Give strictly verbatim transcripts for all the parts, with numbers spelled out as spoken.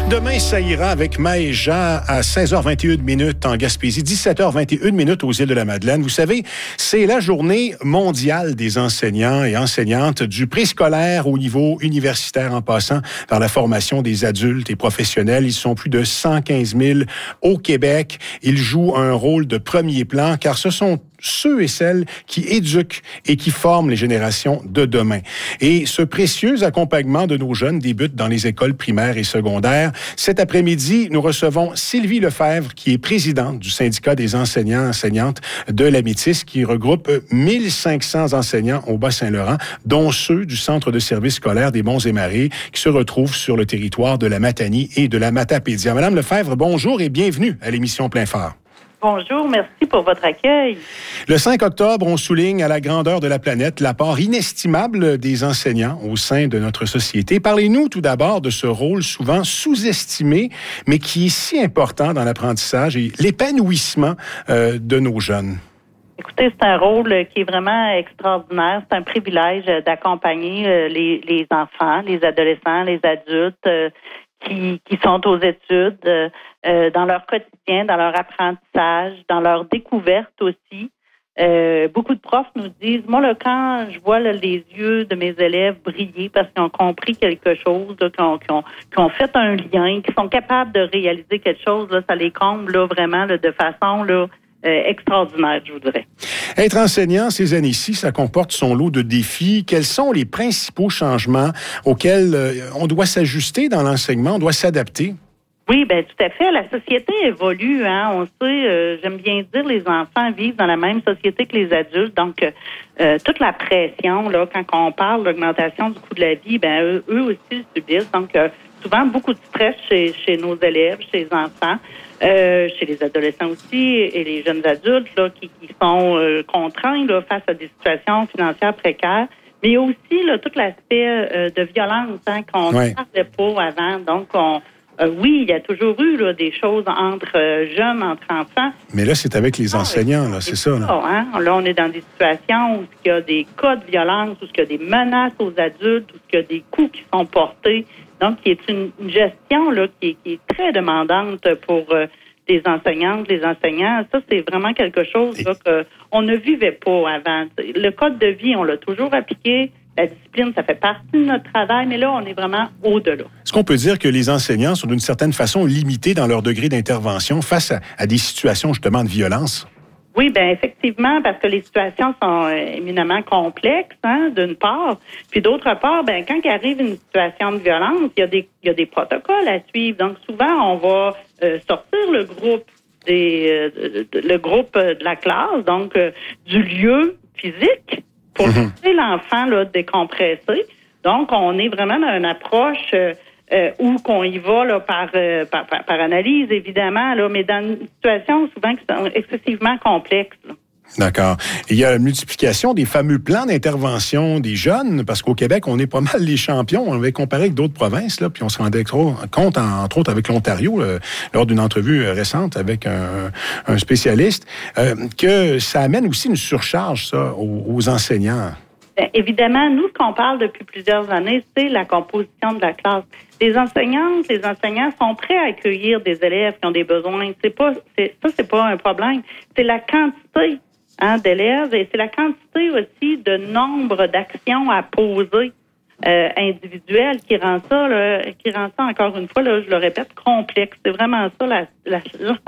Demain, ça ira avec Maëja à seize heures vingt et une minutes en Gaspésie, dix-sept heures vingt et une minutes aux îles de la Madeleine. Vous savez, c'est la journée mondiale des enseignants et enseignantes du préscolaire au niveau universitaire en passant par la formation des adultes et professionnels. Ils sont plus de cent quinze mille au Québec. Ils jouent un rôle de premier plan car ce sont ceux et celles qui éduquent et qui forment les générations de demain. Et ce précieux accompagnement de nos jeunes débute dans les écoles primaires et secondaires. Cet après-midi, nous recevons Sylvie Lefebvre, qui est présidente du syndicat des enseignants et enseignantes de la Métis, qui regroupe mille cinq cents enseignants au Bas-Saint-Laurent, dont ceux du Centre de services scolaires des Monts et Marais, qui se retrouvent sur le territoire de la Matanie et de la Matapédia. Madame Lefebvre, bonjour et bienvenue à l'émission Plein Phare. Bonjour, merci pour votre accueil. Le cinq octobre, on souligne à la grandeur de la planète l'apport inestimable des enseignants au sein de notre société. Parlez-nous tout d'abord de ce rôle souvent sous-estimé, mais qui est si important dans l'apprentissage et l'épanouissement euh, de nos jeunes. Écoutez, c'est un rôle qui est vraiment extraordinaire. C'est un privilège d'accompagner les, les enfants, les adolescents, les adultes euh, qui, qui sont aux études, euh, euh, dans leur quotidien, dans leur apprentissage, dans leur découverte aussi. Euh, beaucoup de profs nous disent, moi, là, quand je vois là, les yeux de mes élèves briller parce qu'ils ont compris quelque chose, là, qu'ils, ont, qu'ils, ont, qu'ils ont fait un lien, qu'ils sont capables de réaliser quelque chose, là, ça les comble là, vraiment là, de façon là, euh, extraordinaire, je vous dirais. Être enseignant ces années-ci, ça comporte son lot de défis. Quels sont les principaux changements auxquels euh, on doit s'ajuster dans l'enseignement, on doit s'adapter? Oui, bien tout à fait. La société évolue, hein. On sait, euh, j'aime bien dire, les enfants vivent dans la même société que les adultes. Donc, euh, toute la pression, là, quand on parle de l'augmentation du coût de la vie, ben eux, eux aussi le subissent. Donc, euh, souvent beaucoup de stress chez, chez nos élèves, chez les enfants, euh, chez les adolescents aussi et les jeunes adultes là, qui, qui sont euh, contraints là, face à des situations financières précaires. Mais il y a aussi là, tout l'aspect euh, de violence hein, qu'on ne ouais. parlait pas avant. Donc, on Euh, oui, il y a toujours eu là, des choses entre euh, jeunes, entre enfants. Mais là, c'est avec les enseignants, là, c'est ça. Là. Hein? Là, on est dans des situations où il y a des cas de violence, où il y a des menaces aux adultes, où il y a des coups qui sont portés. Donc, qui est une, une gestion là, qui, est, qui est très demandante pour euh, les enseignantes, les enseignants. Ça, c'est vraiment quelque chose là, qu'on ne vivait pas avant. Le code de vie, on l'a toujours appliqué. La discipline, ça fait partie de notre travail, mais là, on est vraiment au-delà. Est-ce qu'on peut dire que les enseignants sont d'une certaine façon limités dans leur degré d'intervention face à, à des situations justement de violence? Oui, bien effectivement, parce que les situations sont euh, éminemment complexes, hein, d'une part. Puis d'autre part, ben quand il arrive une situation de violence, il y a des, il y a des protocoles à suivre. Donc souvent, on va euh, sortir le groupe des, euh, le groupe de la classe, donc euh, du lieu physique, pour mm-hmm. laisser l'enfant là, décompresser. Donc, on est vraiment dans une approche euh, euh, où qu'on y va là, par, euh, par, par, par analyse, évidemment, là, mais dans une situation souvent qui sont excessivement complexes. Là. D'accord. Il y a une multiplication des fameux plans d'intervention des jeunes, parce qu'au Québec, on est pas mal les champions. On avait comparé avec d'autres provinces, là, puis on se rendait compte, entre autres avec l'Ontario, là, lors d'une entrevue récente avec un, un spécialiste, euh, que ça amène aussi une surcharge, ça, aux, aux enseignants. Bien, évidemment, nous, ce qu'on parle depuis plusieurs années, c'est la composition de la classe. Les enseignantes, les enseignants sont prêts à accueillir des élèves qui ont des besoins. C'est pas, c'est, ça, c'est pas un problème. C'est la quantité Hein, d'élèves, et c'est la quantité aussi de nombre d'actions à poser euh, individuelles qui rend ça, là, qui rend ça encore une fois, là, je le répète, complexe. C'est vraiment ça, la, la,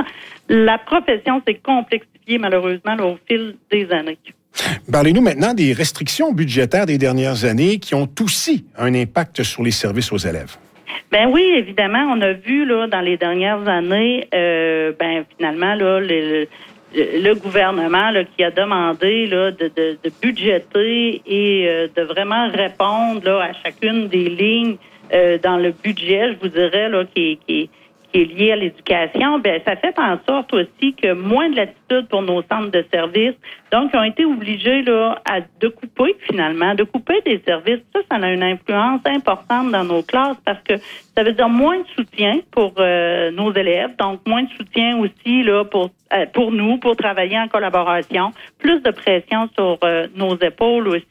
la profession s'est complexifiée malheureusement là, au fil des années. Parlez-nous maintenant des restrictions budgétaires des dernières années qui ont aussi un impact sur les services aux élèves. Ben oui, évidemment, on a vu là dans les dernières années, euh, ben finalement là le le gouvernement là, qui a demandé là, de, de, de budgéter et euh, de vraiment répondre là, à chacune des lignes euh, dans le budget, je vous dirais, là, qui, qui, qui est lié à l'éducation, bien, ça fait en sorte aussi que moins de latitude pour nos centres de services. Donc, ils ont été obligés là, à, de couper, finalement, de couper des services. Ça, ça a une influence importante dans nos classes parce que ça veut dire moins de soutien pour euh, nos élèves, donc moins de soutien aussi là pour euh, pour nous, pour travailler en collaboration, plus de pression sur euh, nos épaules aussi.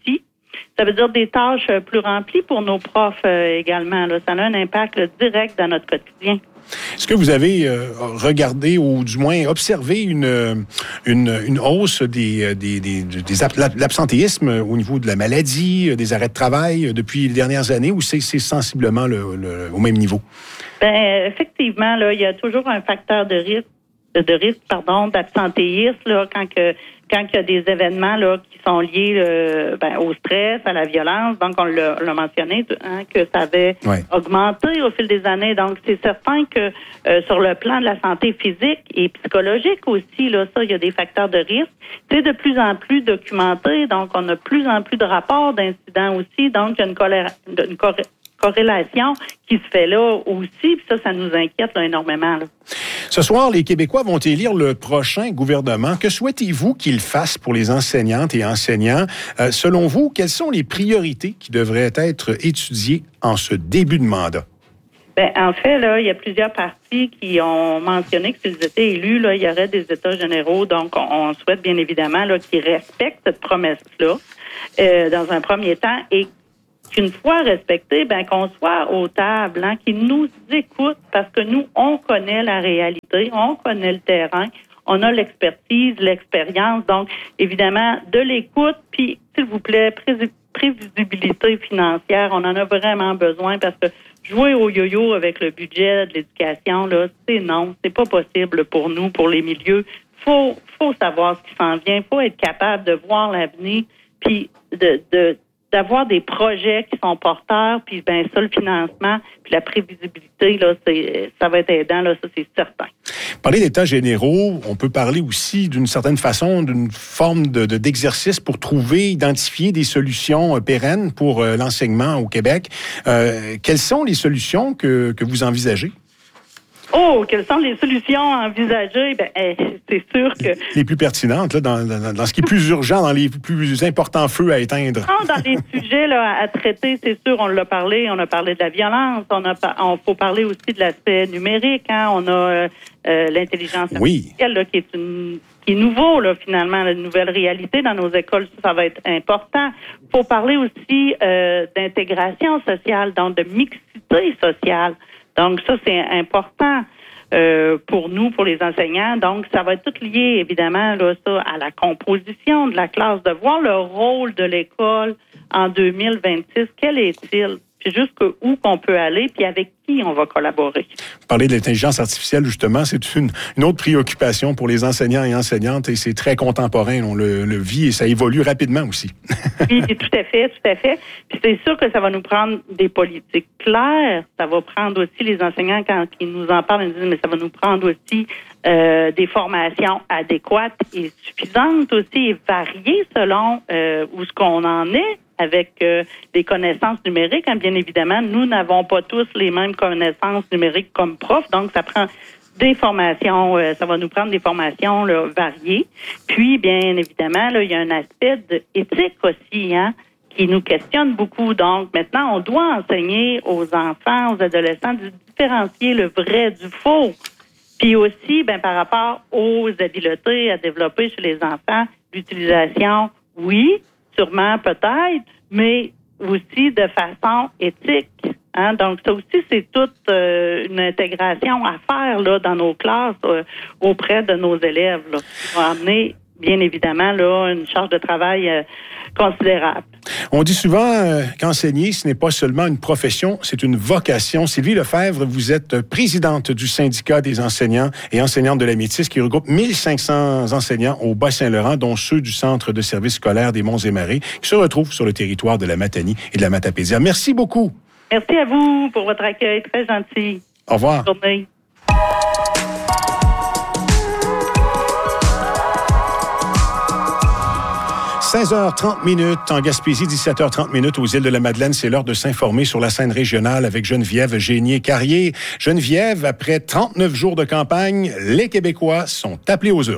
Ça veut dire des tâches plus remplies pour nos profs euh, également. Là. Ça a un impact là, direct dans notre quotidien. Est-ce que vous avez euh, regardé ou du moins observé une, une, une hausse des, des, des, des l'absentéisme au niveau de la maladie, des arrêts de travail depuis les dernières années ou c'est, c'est sensiblement le, le, au même niveau? Bien, effectivement, là, il y a toujours un facteur de risque, de risque, pardon, d'absentéisme là, quand que quand il y a des événements là qui sont liés euh, ben, au stress, à la violence. Donc, on l'a, on l'a mentionné hein, que ça avait ouais. augmenté au fil des années. Donc, c'est certain que euh, sur le plan de la santé physique et psychologique aussi, là, ça, il y a des facteurs de risque. C'est de plus en plus documenté. Donc, on a de plus en plus de rapports d'incidents aussi. Donc, il y a une, colère, une corré- corrélation qui se fait là aussi. Puis ça, ça nous inquiète là, énormément. Là. Ce soir, les Québécois vont élire le prochain gouvernement. Que souhaitez-vous qu'il fasse pour les enseignantes et enseignants? Euh, selon vous, quelles sont les priorités qui devraient être étudiées en ce début de mandat? Bien, en fait, là, il y a plusieurs partis qui ont mentionné que s'ils étaient élus, là, il y aurait des États généraux. Donc, on, on souhaite bien évidemment là, qu'ils respectent cette promesse-là euh, dans un premier temps et qu'une fois respecté, ben qu'on soit aux tables, hein, qu'ils nous écoutent parce que nous, on connaît la réalité, on connaît le terrain, on a l'expertise, l'expérience. Donc, évidemment, de l'écoute, puis, s'il vous plaît, pré- prévisibilité financière, on en a vraiment besoin parce que jouer au yo-yo avec le budget de l'éducation, là, c'est non, c'est pas possible pour nous, pour les milieux. Faut, faut savoir ce qui s'en vient, faut être capable de voir l'avenir, puis de, de d'avoir des projets qui sont porteurs, puis ben ça, le financement, puis la prévisibilité, là, c'est, ça va être aidant, là, ça, c'est certain. Parler d'états généraux, on peut parler aussi d'une certaine façon, d'une forme de, de, d'exercice pour trouver, identifier des solutions euh, pérennes pour euh, l'enseignement au Québec. Euh, quelles sont les solutions que, que vous envisagez? Oh, quelles sont les solutions envisagées? Ben, c'est sûr que... Les plus pertinentes, là, dans, dans, dans ce qui est plus urgent, dans les plus importants feux à éteindre. Non, dans les sujets là, à traiter, c'est sûr, on l'a parlé, on a parlé de la violence, on a on faut parler aussi de l'aspect numérique, hein, on a euh, l'intelligence artificielle, oui. là, qui est une qui est nouveau, là, finalement, la nouvelle réalité dans nos écoles, ça, ça va être important. Il faut parler aussi euh, d'intégration sociale, donc de mixité sociale. Donc, ça, c'est important euh, pour nous, pour les enseignants. Donc, ça va être tout lié, évidemment, là, ça, à la composition de la classe, de voir le rôle de l'école en deux mille vingt-six. Quel est-il? Puis jusqu'où qu'on peut aller, puis avec qui on va collaborer. Parler de l'intelligence artificielle, justement, c'est une, une autre préoccupation pour les enseignants et enseignantes, et c'est très contemporain. On le, le vit et ça évolue rapidement aussi. Oui, tout à fait, tout à fait. Puis c'est sûr que ça va nous prendre des politiques claires. Ça va prendre aussi les enseignants, quand ils nous en parlent, ils nous disent, mais ça va nous prendre aussi euh, des formations adéquates et suffisantes aussi, et variées selon euh, où ce qu'on en est. Avec euh, des connaissances numériques, hein, bien évidemment, nous n'avons pas tous les mêmes connaissances numériques comme profs, donc ça prend des formations, euh, ça va nous prendre des formations là, variées. Puis, bien évidemment, là, il y a un aspect de éthique aussi, hein, qui nous questionne beaucoup. Donc, maintenant, on doit enseigner aux enfants, aux adolescents, de différencier le vrai du faux. Puis aussi, ben par rapport aux habiletés à développer chez les enfants, l'utilisation, oui, sûrement, peut-être, mais aussi de façon éthique. Hein? Donc, ça aussi, c'est toute euh, une intégration à faire là, dans nos classes euh, auprès de nos élèves. Là, qui vont amener, bien évidemment, là, une charge de travail euh, considérable. On dit souvent euh, qu'enseigner, ce n'est pas seulement une profession, c'est une vocation. Sylvie Lefebvre, vous êtes présidente du syndicat des enseignants et enseignantes de la Métis qui regroupe mille cinq cents enseignants au Bas-Saint-Laurent, dont ceux du Centre de services scolaires des Monts-et-Marais, qui se retrouvent sur le territoire de la Matanie et de la Matapédia. Merci beaucoup. Merci à vous pour votre accueil, très gentil. Au revoir. Bonne journée. seize heures trente minutes en Gaspésie, dix-sept heures trente minutes aux îles de la Madeleine. C'est l'heure de s'informer sur la scène régionale avec Geneviève Génier-Carrier. Geneviève, après trente-neuf jours de campagne, les Québécois sont appelés aux urnes.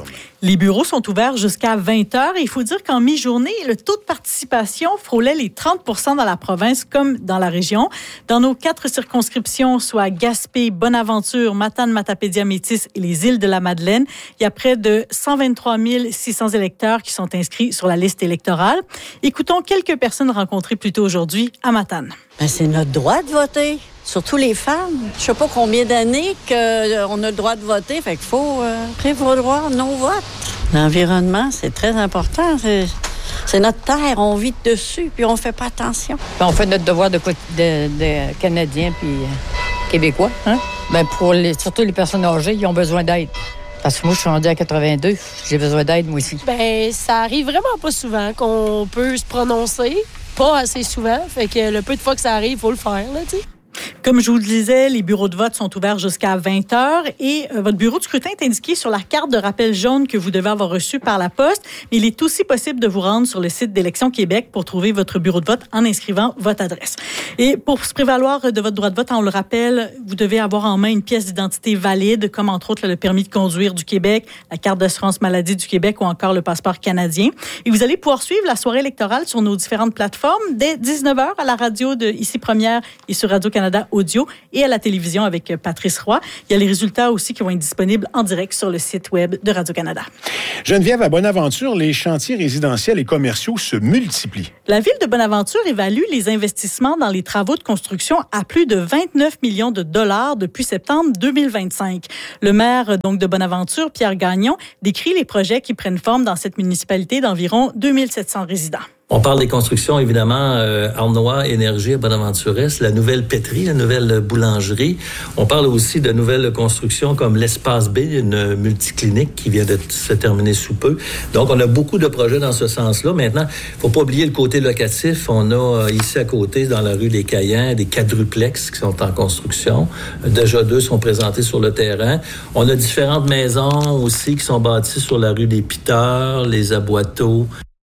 Les bureaux sont ouverts jusqu'à vingt heures et il faut dire qu'en mi-journée, le taux de participation frôlait les trente pour cent dans la province comme dans la région. Dans nos quatre circonscriptions, soit Gaspé, Bonaventure, Matane, Matapédia-Métis et les îles de la Madeleine, il y a près de cent vingt-trois mille six cents électeurs qui sont inscrits sur la liste électorale. Écoutons quelques personnes rencontrées plus tôt aujourd'hui à Matane. Ben, c'est notre droit de voter, surtout les femmes. Je sais pas combien d'années qu'on a le droit de voter, fait qu'il faut euh, prévaloir nos votes. L'environnement, c'est très important. C'est, c'est notre terre, on vit dessus, puis on fait pas attention. Ben, on fait notre devoir de, de, de Canadiens puis euh, Québécois. Hein? Ben, pour les, surtout les personnes âgées, ils ont besoin d'aide. Parce que moi, je suis rendue à quatre-vingt-deux. J'ai besoin d'aide, moi aussi. Ben, ça arrive vraiment pas souvent qu'on peut se prononcer. Pas assez souvent. Fait que le peu de fois que ça arrive, il faut le faire, là, tu sais. Comme je vous le disais, les bureaux de vote sont ouverts jusqu'à vingt heures et euh, votre bureau de scrutin est indiqué sur la carte de rappel jaune que vous devez avoir reçue par la poste. Mais il est aussi possible de vous rendre sur le site d'Élections Québec pour trouver votre bureau de vote en inscrivant votre adresse. Et pour se prévaloir de votre droit de vote, on le rappelle, vous devez avoir en main une pièce d'identité valide, comme entre autres le permis de conduire du Québec, la carte d'assurance maladie du Québec ou encore le passeport canadien. Et vous allez pouvoir suivre la soirée électorale sur nos différentes plateformes dès dix-neuf heures à la radio de Ici Première et sur Radio-Canada Audio et à la télévision avec Patrice Roy. Il y a les résultats aussi qui vont être disponibles en direct sur le site web de Radio-Canada. Geneviève, à Bonaventure, les chantiers résidentiels et commerciaux se multiplient. La ville de Bonaventure évalue les investissements dans les travaux de construction à plus de vingt-neuf millions de dollars depuis septembre deux mille vingt-cinq. Le maire donc de Bonaventure, Pierre Gagnon, décrit les projets qui prennent forme dans cette municipalité d'environ deux mille sept cents résidents. On parle des constructions, évidemment, euh, Arnois Énergie à Bonaventure-Est, la nouvelle pétrie, la nouvelle boulangerie. On parle aussi de nouvelles constructions comme l'Espace B, une multiclinique qui vient de se terminer sous peu. Donc, on a beaucoup de projets dans ce sens-là. Maintenant, il faut pas oublier le côté locatif. On a euh, ici à côté, dans la rue des Caïens, des quadruplex qui sont en construction. Déjà deux sont présentés sur le terrain. On a différentes maisons aussi qui sont bâties sur la rue des Piteurs, les Aboiteaux.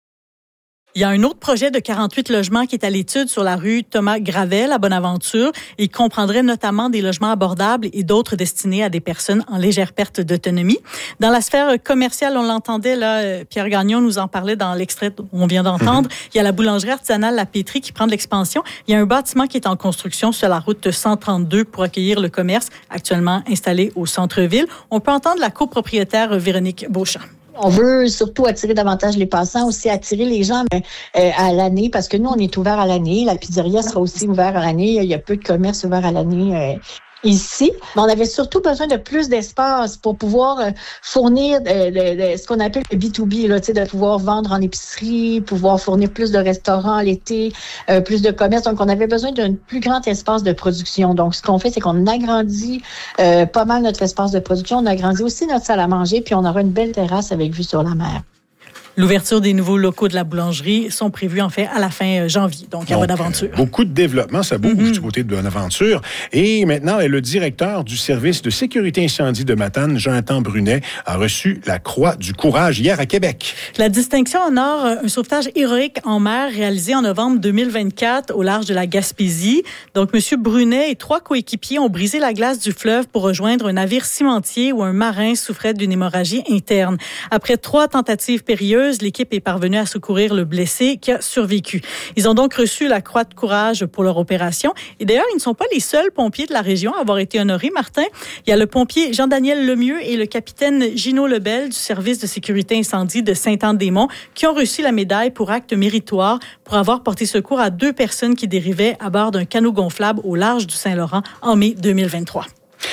Il y a un autre projet de quarante-huit logements qui est à l'étude sur la rue Thomas-Gravel à Bonaventure. Il comprendrait notamment des logements abordables et d'autres destinés à des personnes en légère perte d'autonomie. Dans la sphère commerciale, on l'entendait, là, Pierre Gagnon nous en parlait dans l'extrait qu'on vient d'entendre. Mm-hmm. Il y a la boulangerie artisanale La Pétrie qui prend de l'expansion. Il y a un bâtiment qui est en construction sur la route cent trente-deux pour accueillir le commerce actuellement installé au centre-ville. On peut entendre la copropriétaire Véronique Beauchamp. On veut surtout attirer davantage les passants, aussi attirer les gens euh, à l'année, parce que nous, on est ouvert à l'année. La pizzeria sera aussi ouverte à l'année. Il y a peu de commerces ouverts à l'année euh, ici. Mais on avait surtout besoin de plus d'espace pour pouvoir euh, fournir euh, le, le, ce qu'on appelle le B deux B, là, de pouvoir vendre en épicerie, pouvoir fournir plus de restaurants l'été, euh, plus de commerce. Donc, on avait besoin d'un plus grand espace de production. Donc, ce qu'on fait, c'est qu'on agrandit euh, pas mal notre espace de production. On agrandit aussi notre salle à manger, puis on aura une belle terrasse avec vue sur la mer. L'ouverture des nouveaux locaux de la boulangerie sont prévus en fait à la fin janvier, donc à Bonaventure. Euh, beaucoup de développement, ça bouge mm-hmm. du côté de Bonaventure. Et maintenant, le directeur du service de sécurité incendie de Matane, Jonathan Brunet, a reçu la Croix du Courage hier à Québec. La distinction honore un sauvetage héroïque en mer réalisé en novembre deux mille vingt-quatre au large de la Gaspésie. Donc, M. Brunet et trois coéquipiers ont brisé la glace du fleuve pour rejoindre un navire cimentier où un marin souffrait d'une hémorragie interne. Après trois tentatives périlleuses, l'équipe est parvenue à secourir le blessé qui a survécu. Ils ont donc reçu la Croix de Courage pour leur opération. Et d'ailleurs, ils ne sont pas les seuls pompiers de la région à avoir été honorés, Martin. Il y a le pompier Jean-Daniel Lemieux et le capitaine Gino Lebel du service de sécurité incendie de Sainte-Anne-des-Monts qui ont reçu la médaille pour acte méritoire pour avoir porté secours à deux personnes qui dérivaient à bord d'un canot gonflable au large du Saint-Laurent en mai deux mille vingt-trois.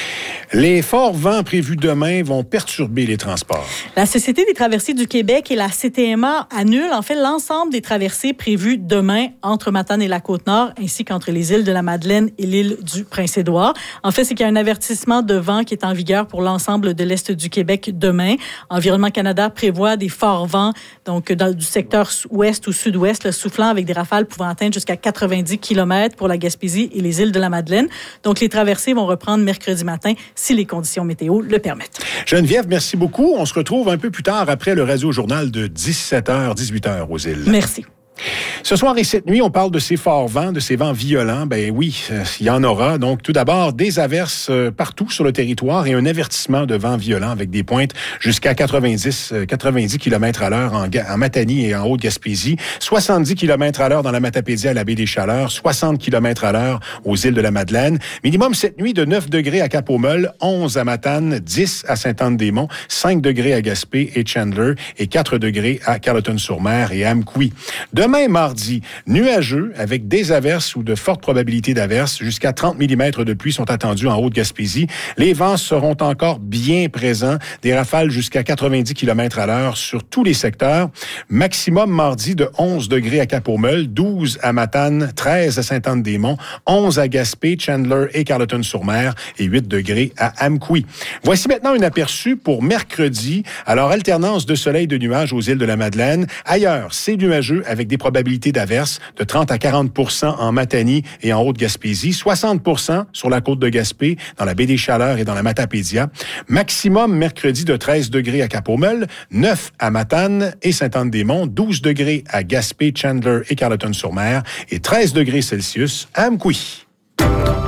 Les forts vents prévus demain vont perturber les transports. La Société des traversiers du Québec et la C T M A annulent en fait l'ensemble des traversées prévues demain entre Matane et la Côte-Nord, ainsi qu'entre les îles de la Madeleine et l'île du Prince-Édouard. En fait, c'est qu'il y a un avertissement de vent qui est en vigueur pour l'ensemble de l'Est du Québec demain. Environnement Canada prévoit des forts vents, donc dans du secteur ouest ou sud-ouest, là, soufflant avec des rafales pouvant atteindre jusqu'à quatre-vingt-dix kilomètres pour la Gaspésie et les îles de la Madeleine. Donc, les traversées vont reprendre mercredi matin si les conditions météo le permettent. Geneviève, merci beaucoup. On se retrouve un peu plus tard après le Radio-Journal de dix-sept heures, dix-huit heures aux îles. Merci. Ce soir et cette nuit, on parle de ces forts vents, de ces vents violents. Ben oui, il y en aura. Donc, tout d'abord, des averses partout sur le territoire et un avertissement de vents violents avec des pointes jusqu'à quatre-vingt-dix, quatre-vingt-dix kilomètres à l'heure en, en Matanie et en Haute-Gaspésie, soixante-dix kilomètres à l'heure dans la Matapédia à la baie des Chaleurs, soixante kilomètres à l'heure aux îles de la Madeleine. Minimum cette nuit de neuf degrés à Cap-aux-Meules, onze à Matane, dix à Sainte-Anne-des-Monts, cinq degrés à Gaspé et Chandler et quatre degrés à Carleton-sur-Mer et Amqui. Demain, mardi, nuageux avec des averses ou de fortes probabilités d'averses. Jusqu'à trente millimètres de pluie sont attendus en Haute-Gaspésie. Les vents seront encore bien présents. Des rafales jusqu'à quatre-vingt-dix kilomètres à l'heure sur tous les secteurs. Maximum mardi de onze degrés à Cap-aux-Meules, douze à Matane, treize à Sainte-Anne-des-Monts, onze à Gaspé, Chandler et Carleton-sur-Mer et huit degrés à Amqui. Voici maintenant un aperçu pour mercredi. Alors, alternance de soleil et de nuages aux îles de la Madeleine. Ailleurs, c'est nuageux avec des probabilités d'averses de trente à quarante pour cent en Matanie et en Haute-Gaspésie, soixante pour cent sur la côte de Gaspé, dans la baie des Chaleurs et dans la Matapédia. Maximum mercredi de treize degrés à Cap-aux-Meules, neuf à Matane et Sainte-Anne-des-Monts, douze degrés à Gaspé, Chandler et Carleton-sur-Mer et treize degrés Celsius à Amqui.